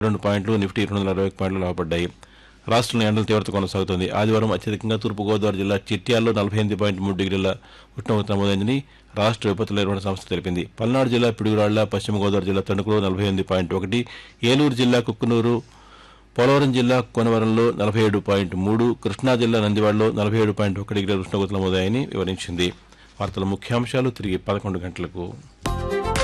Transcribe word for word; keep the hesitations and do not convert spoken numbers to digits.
రెండు పాయింట్లు, నిఫ్టీ రెండు వందల అరవై ఒక పాయింట్లు లాభపడ్డాయి. రాష్ట్రంలో ఎండల తీవ్రత కొనసాగుతోంది. ఆదివారం అత్యధికంగా తూర్పుగోదావరి జిల్లా చిట్యాలలో నలభై ఎనిమిది పాయింట్ మూడు డిగ్రీల ఉష్ణోగ్రత నమోదైందని రాష్ట్ర విపత్తుల నిర్వహణ సంస్థ తెలిపింది. పల్నాడు జిల్లా పిడుగురాళ్ల, పశ్చిమ గోదావరి జిల్లా తణుకులో నలభై ఎనిమిది పాయింట్ ఒకటి, ఏలూరు జిల్లా కుక్కునూరు, పోలవరం జిల్లా కోనవరంలో నలభై ఏడు పాయింట్ మూడు, కృష్ణా జిల్లా నందివాడలో నలభై ఏడు పాయింట్ ఒక డిగ్రీల ఉష్ణోగ్రత నమోదాయని వివరించింది. వార్తల ముఖ్యాంశాలు తిరిగి పదకొండు గంటలకు.